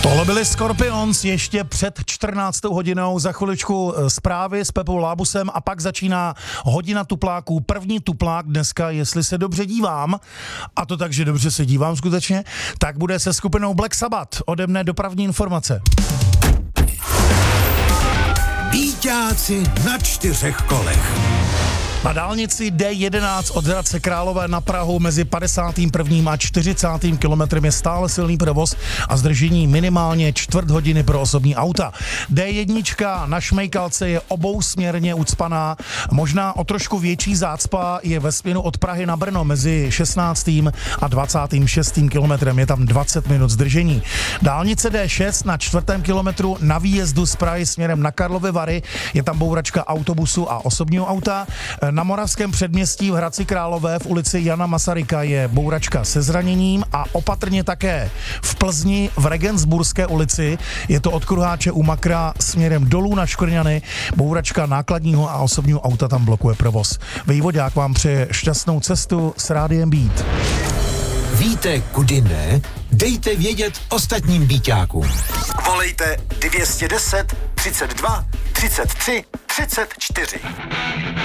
Tohle byli Scorpions ještě před 14. hodinou, za chviličku zprávy s Pepou Lábusem a pak začíná hodina tupláků. První tuplák dneska, jestli se dobře dívám, a to tak, že dobře se dívám skutečně, tak bude se skupinou Black Sabbath. Ode mne dopravní informace. Víťáci na 4 kolech. Na dálnici D11 od Hradce Králové na Prahu mezi 51. a 40. kilometrem je stále silný provoz a zdržení minimálně čtvrt hodiny pro osobní auta. D1 na Šmejkalce je obousměrně ucpaná, možná o trošku větší zácpa je ve směru od Prahy na Brno mezi 16. a 26. kilometrem, je tam 20 minut zdržení. Dálnice D6 na 4. kilometru na výjezdu z Prahy směrem na Karlovy Vary je tam bouračka autobusu a osobního auta. Na Moravském předměstí v Hradci Králové v ulici Jana Masaryka je bouračka se zraněním a opatrně také v Plzni v Regensburské ulici, je to od Kruháče u Makra směrem dolů na Škorňany, bouračka nákladního a osobního auta tam blokuje provoz. Vejvodák vám přeje šťastnou cestu s Rádiem Beat. Víte, kudy ne? Dejte vědět ostatním Víťákům. Volejte 210 32 33 34.